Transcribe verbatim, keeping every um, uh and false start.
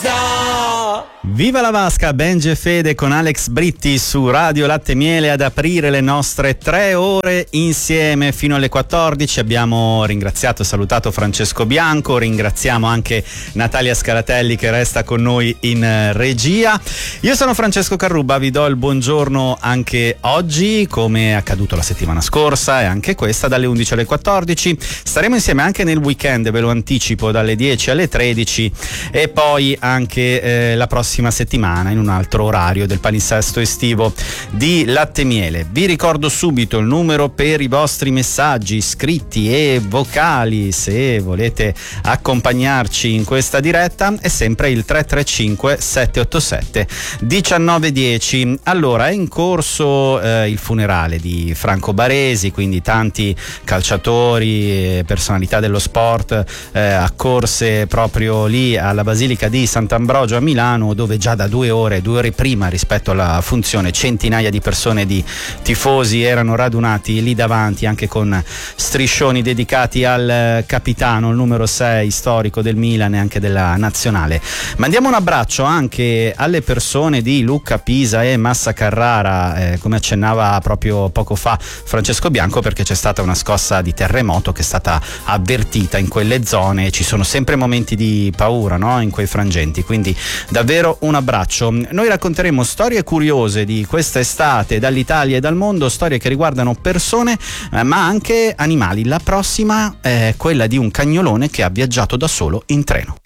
Basta! Viva la Vasca, Benji e Fede con Alex Britti su Radio Latte e Miele ad aprire le nostre tre ore insieme fino alle quattordici. Abbiamo ringraziato e salutato Francesco Bianco, ringraziamo anche Natalia Scaratelli che resta con noi in regia. Io sono Francesco Carrubba, vi do il buongiorno anche oggi, come è accaduto la settimana scorsa e anche questa, dalle undici alle quattordici. Staremo insieme anche nel weekend, ve lo anticipo, dalle dieci alle tredici, e poi anche eh, la prossima settimana in un altro orario del palinsesto estivo di Latte e Miele. Vi ricordo subito il numero per i vostri messaggi scritti e vocali, se volete accompagnarci in questa diretta, è sempre il tre tre cinque sette otto sette uno nove uno zero. Allora, è in corso eh, il funerale di Franco Baresi, quindi tanti calciatori e personalità dello sport eh, accorse proprio lì alla Basilica di Sant'Ambrogio a Milano, dove già da due ore, due ore prima rispetto alla funzione, centinaia di persone, di tifosi erano radunati lì davanti, anche con striscioni dedicati al capitano, il numero sei storico del Milan e anche della nazionale. Mandiamo un abbraccio anche alle persone di Lucca, Pisa e Massa Carrara, eh, come accennava proprio poco fa Francesco Bianco, perché c'è stata una scossa di terremoto che è stata avvertita in quelle zone e ci sono sempre momenti di paura, no? In quei frangenti, quindi davvero un abbraccio. Noi racconteremo storie curiose di questa estate dall'Italia e dal mondo, storie che riguardano persone eh, ma anche animali. La prossima è quella di un cagnolone che ha viaggiato da solo in treno.